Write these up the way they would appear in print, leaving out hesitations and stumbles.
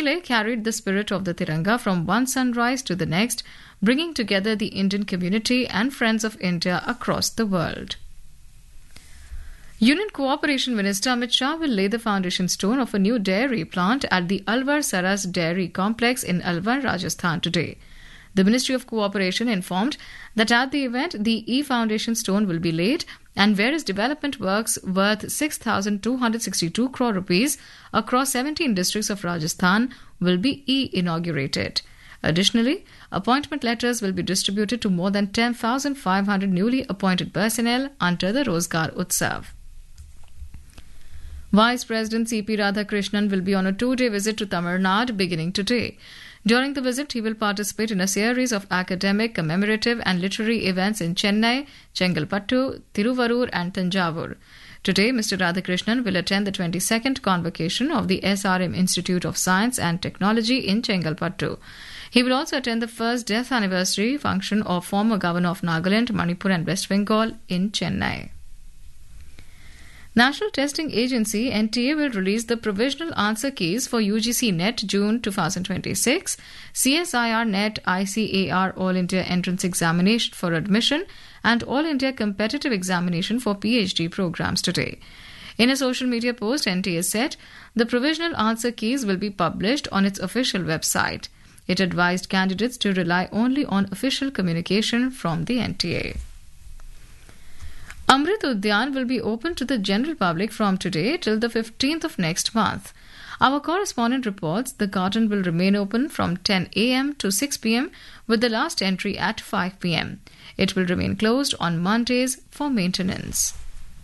Gokhale carried the spirit of the Tiranga from one sunrise to the next, bringing together the Indian community and friends of India across the world. Union Cooperation Minister Amit Shah will lay the foundation stone of a new dairy plant at the Alwar Saras Dairy Complex in Alwar, Rajasthan today. The Ministry of Cooperation informed that at the event, the e-foundation stone will be laid and various development works worth 6,262 crore rupees across 17 districts of Rajasthan will be e-inaugurated. Additionally, appointment letters will be distributed to more than 10,500 newly appointed personnel under the Rozgar Utsav. Vice President C.P. Radhakrishnan will be on a two-day visit to Tamil Nadu beginning today. During the visit, he will participate in a series of academic, commemorative and literary events in Chennai, Chengalpattu, Tiruvarur and Tanjavur. Today, Mr. Radhakrishnan will attend the 22nd convocation of the SRM Institute of Science and Technology in Chengalpattu. He will also attend the first death anniversary function of former Governor of Nagaland, Manipur and West Bengal in Chennai. National Testing Agency NTA will release the provisional answer keys for UGC NET June 2026, CSIR NET ICAR All India Entrance Examination for Admission and All India Competitive Examination for PhD programs today. In a social media post, NTA said the provisional answer keys will be published on its official website. It advised candidates to rely only on official communication from the NTA. Amrit Udyan will be open to the general public from today till the 15th of next month. Our correspondent reports the garden will remain open from 10 a.m. to 6 p.m. with the last entry at 5 p.m. It will remain closed on Mondays for maintenance.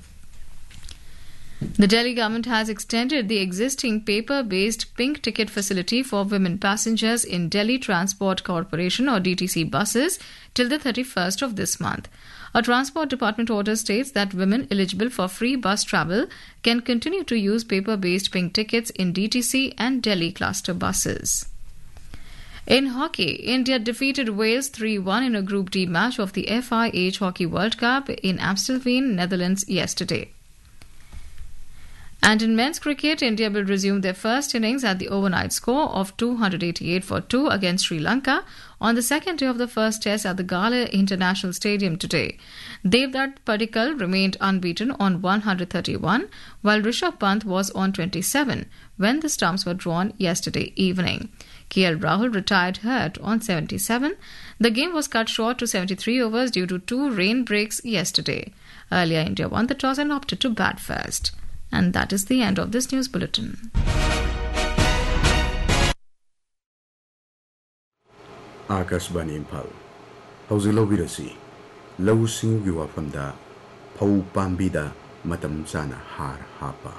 The Delhi government has extended the existing paper-based pink ticket facility for women passengers in Delhi Transport Corporation or DTC buses till the 31st of this month. A Transport Department order states that women eligible for free bus travel can continue to use paper-based pink tickets in DTC and Delhi cluster buses. In hockey, India defeated Wales 3-1 in a Group D match of the FIH Hockey World Cup in Amstelveen, Netherlands yesterday. And in men's cricket, India will resume their first innings at the overnight score of 288 for 2 against Sri Lanka on the second day of the first test at the Gala International Stadium today. Devdutt Padikkal remained unbeaten on 131, while Rishabh Pant was on 27 when the stumps were drawn yesterday evening. KL Rahul retired hurt on 77. The game was cut short to 73 overs due to 2 rain breaks yesterday. Earlier, India won the toss and opted to bat first. And that is the end of this news bulletin. Akashbani Impal Hausilobirasi Lausing Yuafamda Pau Pambida Matam Sana Har Hapa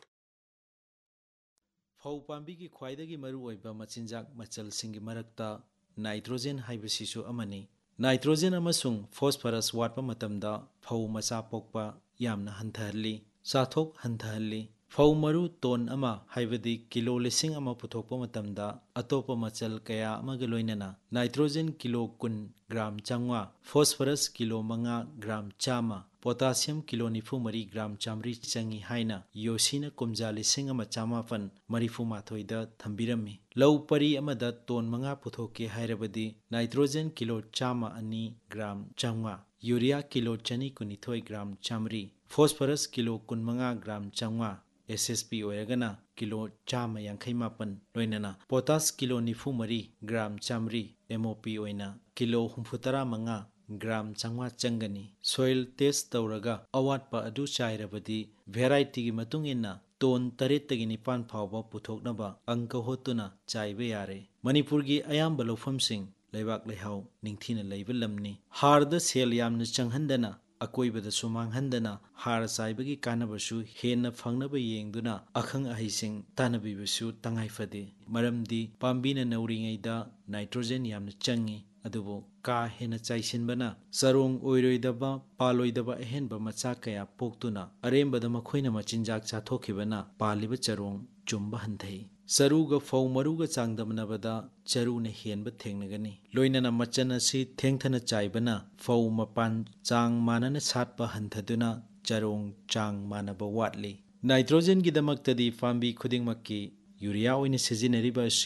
Pau Pambigi Kwaidagi Maru Oiba Machinjak Machal Singi Marakta Nitrogen Hybasisu Amani Nitrogen Amasung Phosphorus Watpa Matamda Pau Masa Pokpa Yamna Hantarli Sathok Hantarli Fau Maru Ton Ama Haibadi Kilo Lissing Ama Putopo Matamda Atopa Machal Kaya Magaloinana Nitrogen Kilo Kun Gram Changwa Phosphorus Kilo Manga Gram Chama Potassium Kilo Nifu Mari Gram Chamri Changi Haina Yoshina Kumja Lissing Ama Chama Fan Marifu Matoida Thambirami Low Pari Amada Ton Manga Putoke Hairabadi Nitrogen Kilo Chama Ani Gram Changwa Urea Kilo Chani Kunithoi Gram Chamri Phosphorus Kilo Kunmanga Gram Changwa SSP Oeragana Kilo Chama Yankai Mapan Loinana Potas Kilo Nifu Mari Gram Chamri MOP Oina Kilo Humfutara Manga Gram Changwa Changani Soil Test Tauraga Awatpa Adu Chairabadi Variety Matungina Ton Taretagi Nipan Pava Puthoknaba Anka Hotuna Chaibe Yare Manipurgi Ayamba Lofam Singh Leibak Lehau Ningthina Leibelamni Harda Sel Yamna Changhandana Akoibada Sumanghandana Har Saibagi Kanabasu Hena Fangnaba Yengduna Akhang Ahising Tanabibasu Tangaifade Maramdi Pambina Nauringaida Nitrogen Yamna Changi Adubo Ka Hena Chaisinbana Sarong Oiroidaba Paloidaba Ehenba Machakaya Poktuna Aremba the Makoina Machinjak Chatokibana Paliba Charong Jumba Hantei Saruga Fau Maruga Changdamanabada Charuna Henba Tengnagani Loinana Machana Si Tengtana Chaibana Fau Mapan Chang Manana Satpa Hantaduna Charong Chang Manaba Watli Nitrogen Gidamaktadi Fambi Kuding Maki Urea in a seasonary